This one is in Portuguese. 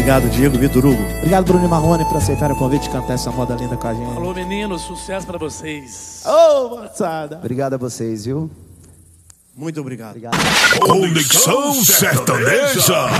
Obrigado, Diego, Vitor Hugo. Obrigado, Bruno e Marrone, por aceitar o convite de cantar essa moda linda com a gente. Alô, meninos, sucesso pra vocês. Ô, moçada. Obrigado a vocês, viu? Muito obrigado. Obrigado. Conexão Sertaneja.